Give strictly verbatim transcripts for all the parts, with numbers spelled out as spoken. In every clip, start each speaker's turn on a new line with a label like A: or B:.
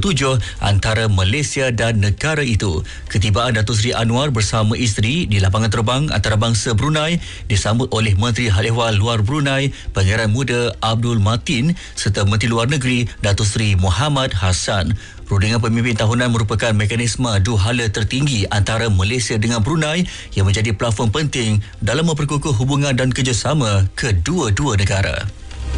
A: tujuh antara Malaysia dan negara itu. Ketibaan Datuk Seri Anwar bersama isteri di lapangan terbang antarabangsa Brunei disambut oleh Menteri Hal Ehwal Luar Brunei Pangeran Muda Abdul Matin serta Menteri Luar Negeri Datuk Seri Muhammad Hassan. Rundingan pemimpin tahunan merupakan mekanisme dua hala tertinggi antara Malaysia dengan Brunei yang menjadi plafon penting dalam memperkukuh hubungan dan kerjasama kedua-dua negara.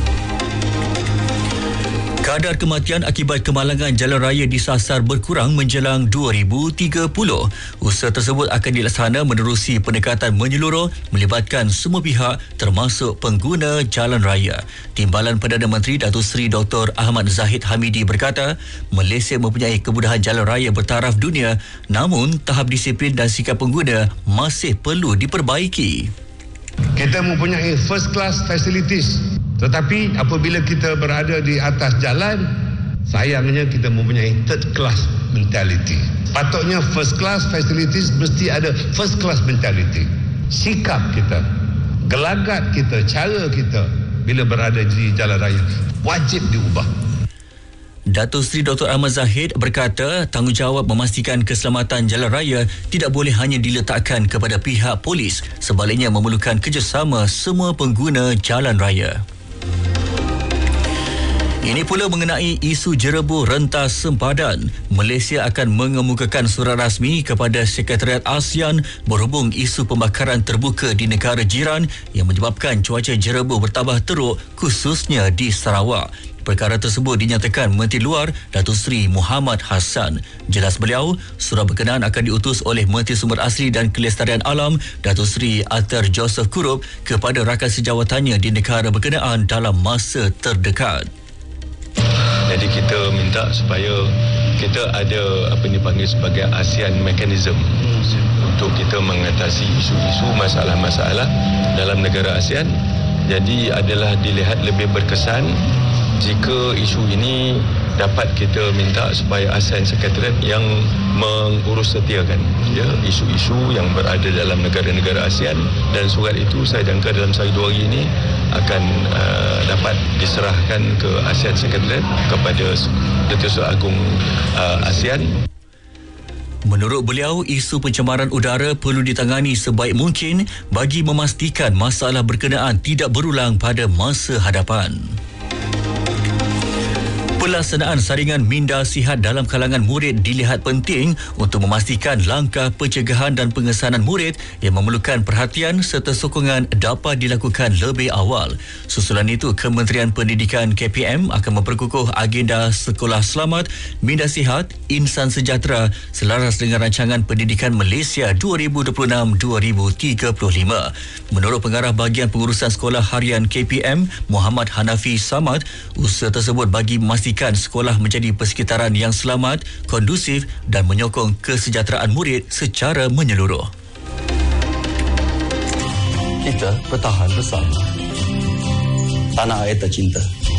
A: Kadar kematian akibat kemalangan jalan raya disasar berkurang menjelang dua ribu tiga puluh. Usaha tersebut akan dilaksana menerusi pendekatan menyeluruh melibatkan semua pihak termasuk pengguna jalan raya. Timbalan Perdana Menteri Datuk Seri Doktor Ahmad Zahid Hamidi berkata, Malaysia mempunyai kemudahan jalan raya bertaraf dunia, namun tahap disiplin dan sikap pengguna masih perlu diperbaiki.
B: Kita mempunyai first class facilities, tetapi apabila kita berada di atas jalan, sayangnya kita mempunyai third class mentality. Patutnya first class facilities mesti ada first class mentality. Sikap kita, gelagat kita, cara kita bila berada di jalan raya wajib diubah.
A: Datuk Seri Doktor Ahmad Zahid berkata tanggungjawab memastikan keselamatan jalan raya tidak boleh hanya diletakkan kepada pihak polis, sebaliknya memerlukan kerjasama semua pengguna jalan raya. Ini pula mengenai isu jerebu rentas sempadan. Malaysia akan mengemukakan surat rasmi kepada Sekretariat ASEAN berhubung isu pembakaran terbuka di negara jiran yang menyebabkan cuaca jerebu bertambah teruk khususnya di Sarawak. Perkara tersebut dinyatakan Menteri Luar Datuk Seri Muhammad Hassan. Jelas beliau, surat berkenaan akan diutus oleh Menteri Sumber Asli dan Kelestarian Alam Datuk Seri Arthur Joseph Kurup kepada rakan sejawatannya di negara berkenaan dalam masa terdekat.
C: Jadi kita minta supaya kita ada apa yang dipanggil sebagai ASEAN Mechanism untuk kita mengatasi isu-isu masalah-masalah dalam negara ASEAN. Jadi adalah dilihat lebih berkesan jika isu ini dapat kita minta supaya ASEAN Sekretariat yang mengurus setiakan ya, isu-isu yang berada dalam negara-negara ASEAN, dan surat itu saya jangka dalam sehari dua hari ini akan uh, dapat diserahkan ke ASEAN Sekretariat kepada Datuk Agung uh, ASEAN.
A: Menurut beliau, isu pencemaran udara perlu ditangani sebaik mungkin bagi memastikan masalah berkenaan tidak berulang pada masa hadapan. Pelaksanaan saringan minda sihat dalam kalangan murid dilihat penting untuk memastikan langkah pencegahan dan pengesanan murid yang memerlukan perhatian serta sokongan dapat dilakukan lebih awal. Susulan itu, Kementerian Pendidikan K P M akan memperkukuh agenda Sekolah Selamat, Minda Sihat, Insan Sejahtera selaras dengan Rancangan Pendidikan Malaysia dua ribu dua puluh enam hingga dua ribu tiga puluh lima. Menurut Pengarah Bahagian Pengurusan Sekolah Harian K P M, Muhammad Hanafi Samad, usaha tersebut bagi memastikan sekolah menjadi persekitaran yang selamat, kondusif dan menyokong kesejahteraan murid secara menyeluruh.
D: Kita bertahan bersama tanah air tercinta.